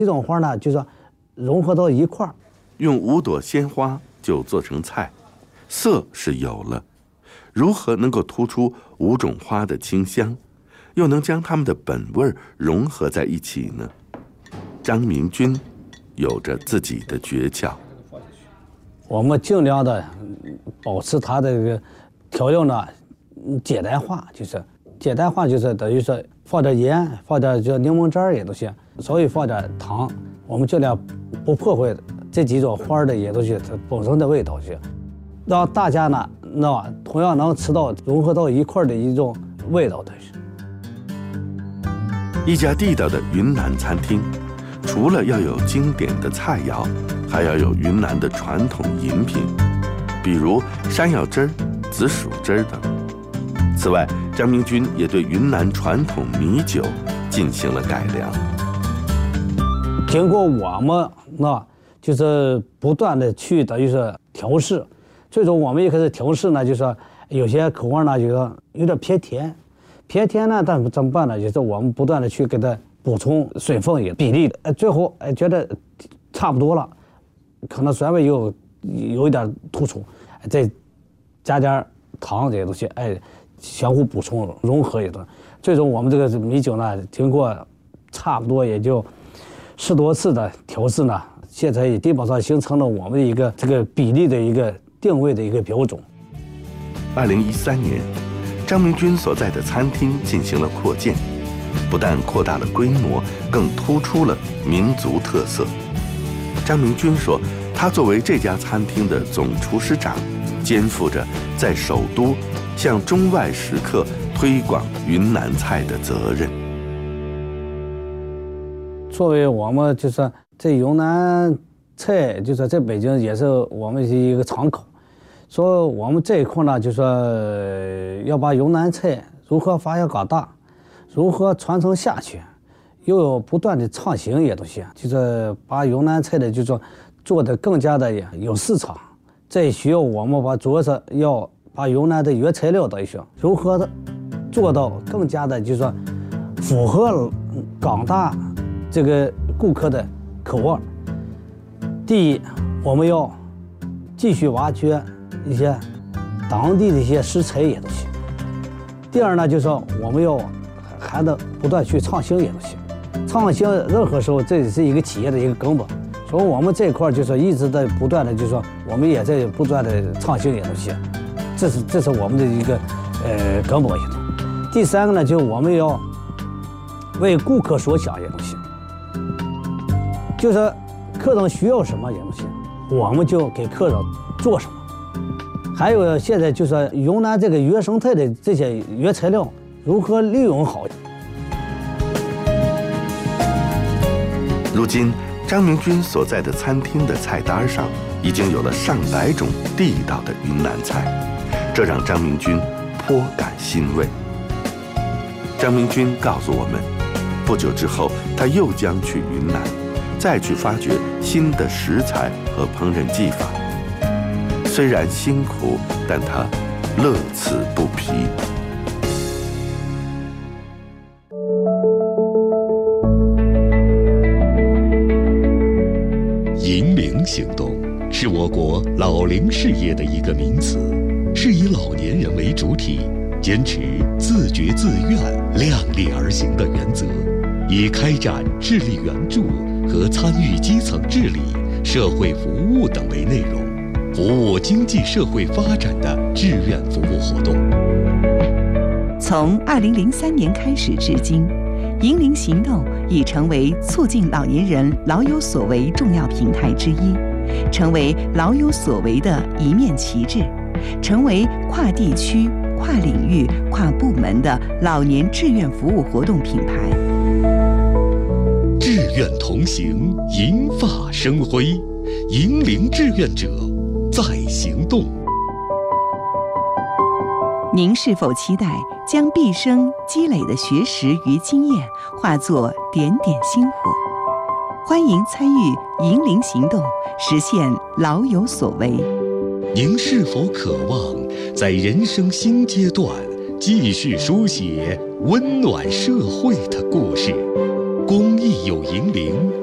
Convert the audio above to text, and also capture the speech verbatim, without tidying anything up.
这种花呢，就是说融合到一块儿， 用五朵鲜花就做成菜，色是有了，如何能够突出五种花的清香，又能将它们的本味融合在一起呢？张明军有着自己的诀窍。 我们尽量的保持它的这个调料呢简单化，就是简单化就是等于说放点盐，放点就柠檬汁儿也都行，稍微放点糖，我们尽量不破坏这几种花的也都是它本身的味道去，让大家呢那同样能吃到融合到一块的一种味道的。 一家地道的云南餐厅，除了要有经典的菜肴，还要有云南的传统饮品，比如山药汁儿、紫薯汁儿等。此外，张明军也对云南传统米酒进行了改良。 经过我们那就是不断的去等于是调试，最终我们一开始调试呢，就是说有些口味呢就是有点偏甜，偏甜呢，但是怎么办呢？就是我们不断的去给它补充水分也比例的，呃，最后哎觉得差不多了，可能酸味又有一点突出，再加点糖这些东西，哎，相互补充融合一段，最终我们这个米酒呢，经过差不多也就十多次的调试呢，现在也基本上形成了我们的一个这个比例的一个定位的一个标准。 二零一三年，张明军所在的餐厅进行了扩建，不但扩大了规模，更突出了民族特色。张明军说，他作为这家餐厅的总厨师长，肩负着在首都向中外食客推广云南菜的责任。 作为我们就是这云南菜，就是在北京也是我们是一个敞口，所以我们这一块呢，就说要把云南菜如何发扬光大，如何传承下去，又有不断的创新也都行，就是把云南菜的就说做的更加的有市场。这需要我们把主要是要把云南的原材料等于说如何的做到更加的就说符合广大这个顾客的口味。第一，我们要继续挖掘一些当地的一些食材也都行。第二呢，就是说我们要还得不断去创新也都行。创新任何时候这是一个企业的一个根本，所以我们这一块就是一直在不断的，就是说我们也在不断的创新也都行。这是这是我们的一个呃根本性。第三个呢，就是我们要为顾客所想也都行。就是客人需要什么也都行，我们就给客人做什么。还有现在就是云南这个原生态的这些原材料如何利用好。 如今，张明军所在的餐厅的菜单上已经有了上百种地道的云南菜，这让张明军颇感欣慰。张明军告诉我们，不久之后他又将去云南，再去发掘新的食材和烹饪技法。虽然辛苦，但他乐此不疲。 银龄行动是我国老龄事业的一个名词，是以老年人为主体，坚持自觉自愿、量力而行的原则，以开展智力援助和参与基层治理、社会服务等为内容，服务经济社会发展的志愿服务活动。 从二零零三年开始至今，银龄行动已成为促进老年人老有所为重要平台之一，成为老有所为的一面旗帜，成为跨地区、跨领域、跨部门的老年志愿服务活动品牌。 志愿同行，银发生辉，银龄志愿者在行动。 您是否期待将毕生积累的学识与经验化作点点星火？欢迎参与银龄行动，实现老有所为。 您是否渴望在人生新阶段继续书写温暖社会的故事？公益有银龄，